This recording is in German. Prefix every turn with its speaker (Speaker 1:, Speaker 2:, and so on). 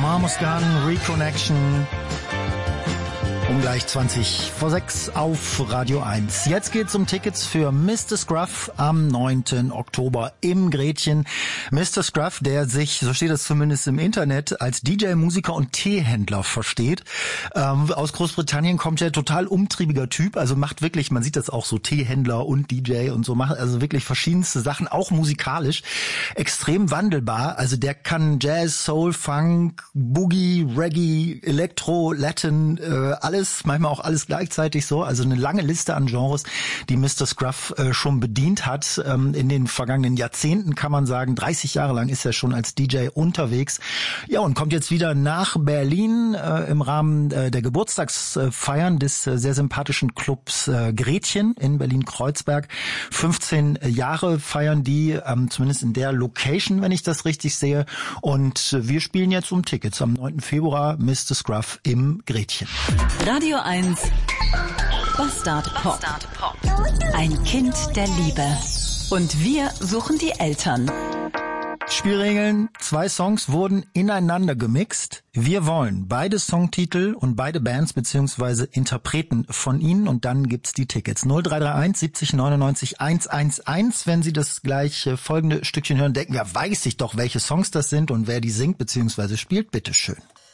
Speaker 1: Mama's Gun, Reconnection. Um gleich 20 vor 6 auf Radio 1. Jetzt geht's um Tickets für Mr. Scruff am 9. Oktober im Gretchen. Mr. Scruff, der sich, so steht es zumindest im Internet, als DJ, Musiker und Teehändler versteht. Aus Großbritannien kommt ja total umtriebiger Typ, also macht wirklich, man sieht das auch so, Teehändler und DJ und so, macht also wirklich verschiedenste Sachen, auch musikalisch, extrem wandelbar. Also der kann Jazz, Soul, Funk, Boogie, Reggae, Elektro, Latin, alles, manchmal auch alles gleichzeitig so. Also eine lange Liste an Genres, die Mr. Scruff schon bedient hat. In den vergangenen Jahrzehnten kann man sagen, 30 Jahre lang ist er schon als DJ unterwegs. Ja, und kommt jetzt wieder nach Berlin im Rahmen der Geburtstagsfeiern des sehr sympathischen Clubs Gretchen in Berlin-Kreuzberg. 15 Jahre feiern die, zumindest in der Location, wenn ich das richtig sehe. Und wir spielen jetzt um Tickets am 9. Februar Mr. Scruff im Gretchen.
Speaker 2: Radio 1 Bastard Pop. Ein Kind der Liebe. Und wir suchen die Eltern.
Speaker 1: Spielregeln: 2 Songs wurden ineinander gemixt. Wir wollen beide Songtitel und beide Bands bzw. Interpreten von ihnen und dann gibt's die Tickets. 0331 70 99 111. Wenn Sie das gleich folgende Stückchen hören, denken, ja, weiß ich doch, welche Songs das sind und wer die singt bzw. spielt. Bitteschön.